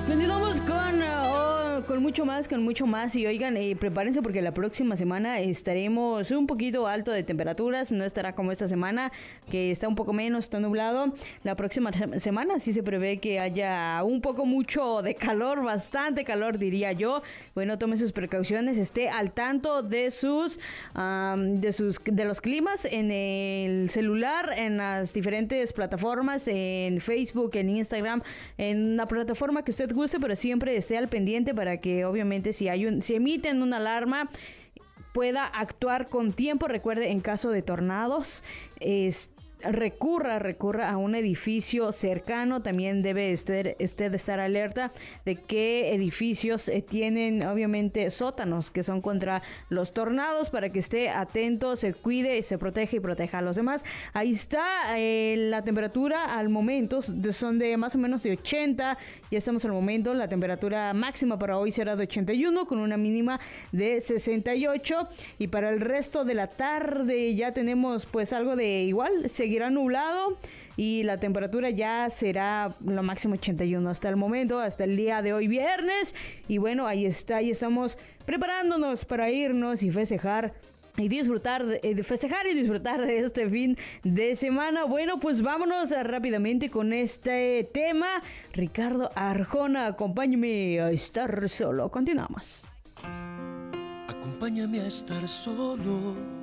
Continuamos con mucho más y oigan, prepárense porque la próxima semana estaremos un poquito alto de temperaturas, no estará como esta semana que está un poco menos, está nublado. La próxima semana sí se prevé que haya un poco mucho de calor, bastante calor diría yo. Bueno, tome sus precauciones, esté al tanto de de los climas en el celular, en las diferentes plataformas, en Facebook, en Instagram, en la plataforma que usted guste, pero siempre esté al pendiente para que obviamente si emiten una alarma pueda actuar con tiempo. Recuerde, en caso de tornados, recurra a un edificio cercano. También debe usted estar alerta de qué edificios tienen obviamente sótanos que son contra los tornados, para que esté atento, se cuide, se protege y proteja a los demás. Ahí está la temperatura al momento, son de más o menos de 80, ya estamos al momento. La temperatura máxima para hoy será de 81 con una mínima de 68, y para el resto de la tarde ya tenemos pues algo de igual, seguirá nublado y la temperatura ya será lo máximo 81 hasta el momento, hasta el día de hoy viernes. Y bueno, ahí estamos preparándonos para irnos y festejar y disfrutar de este fin de semana. Bueno, pues vámonos rápidamente con este tema. Ricardo Arjona, acompáñame a estar solo. Continuamos. Acompáñame a estar solo,